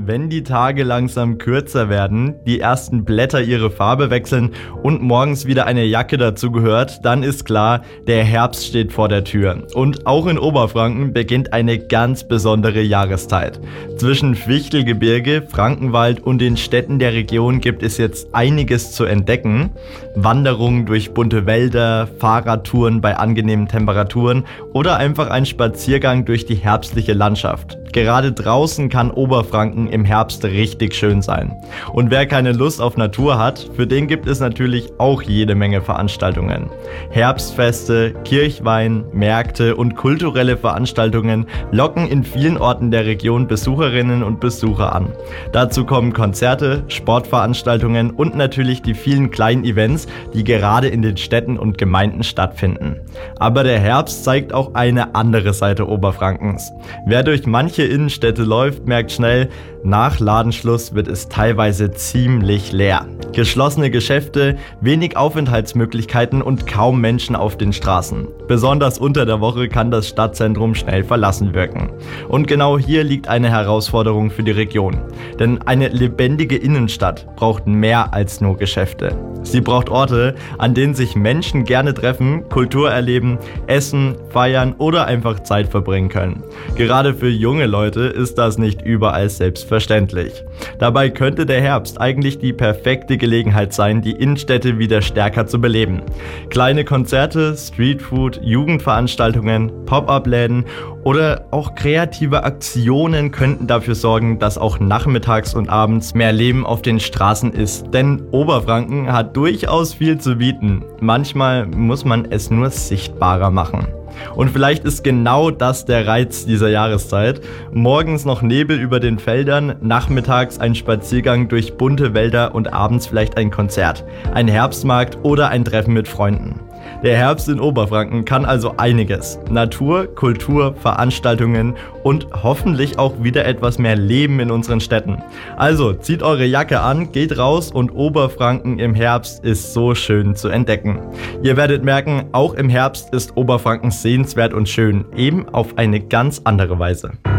Wenn die Tage langsam kürzer werden, die ersten Blätter ihre Farbe wechseln und morgens wieder eine Jacke dazugehört, dann ist klar, der Herbst steht vor der Tür. Und auch in Oberfranken beginnt eine ganz besondere Jahreszeit. Zwischen Fichtelgebirge, Frankenwald und den Städten der Region gibt es jetzt einiges zu entdecken. Wanderungen durch bunte Wälder, Fahrradtouren bei angenehmen Temperaturen oder einfach ein Spaziergang durch die herbstliche Landschaft. Gerade draußen kann Oberfranken im Herbst richtig schön sein. Und wer keine Lust auf Natur hat, für den gibt es natürlich auch jede Menge Veranstaltungen. Herbstfeste, Kirchweih, Märkte und kulturelle Veranstaltungen locken in vielen Orten der Region Besucherinnen und Besucher an. Dazu kommen Konzerte, Sportveranstaltungen und natürlich die vielen kleinen Events, die gerade in den Städten und Gemeinden stattfinden. Aber der Herbst zeigt auch eine andere Seite Oberfrankens. Wer durch manche Innenstädte läuft, merkt schnell, nach Ladenschluss wird es teilweise ziemlich leer. Geschlossene Geschäfte, wenig Aufenthaltsmöglichkeiten und kaum Menschen auf den Straßen. Besonders unter der Woche kann das Stadtzentrum schnell verlassen wirken. Und genau hier liegt eine Herausforderung für die Region. Denn eine lebendige Innenstadt braucht mehr als nur Geschäfte. Sie braucht Orte, an denen sich Menschen gerne treffen, Kultur erleben, essen, feiern oder einfach Zeit verbringen können. Gerade für junge Leute ist das nicht überall selbstverständlich. Dabei könnte der Herbst eigentlich die perfekte Gelegenheit sein, die Innenstädte wieder stärker zu beleben. Kleine Konzerte, Streetfood, Jugendveranstaltungen, Pop-up-Läden oder auch kreative Aktionen könnten dafür sorgen, dass auch nachmittags und abends mehr Leben auf den Straßen ist. Denn Oberfranken hat durchaus viel zu bieten. Manchmal muss man es nur sichtbarer machen. Und vielleicht ist genau das der Reiz dieser Jahreszeit. Morgens noch Nebel über den Feldern, nachmittags ein Spaziergang durch bunte Wälder und abends vielleicht ein Konzert, ein Herbstmarkt oder ein Treffen mit Freunden. Der Herbst in Oberfranken kann also einiges. Natur, Kultur, Veranstaltungen und hoffentlich auch wieder etwas mehr Leben in unseren Städten. Also zieht eure Jacke an, geht raus und Oberfranken im Herbst ist so schön zu entdecken. Ihr werdet merken, auch im Herbst ist Oberfranken sehenswert und schön, eben auf eine ganz andere Weise.